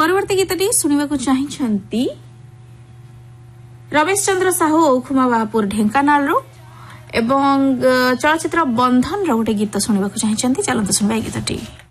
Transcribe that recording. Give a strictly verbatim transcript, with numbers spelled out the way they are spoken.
परवर्ती गीतटी शुणा चाहती रमेश चंद्र साहू औखुमा बापुर ढेंकानाल एवं चलचित्र बंधन रो गोटे गीत शुणा चाहती चलते शुणा गीतटी।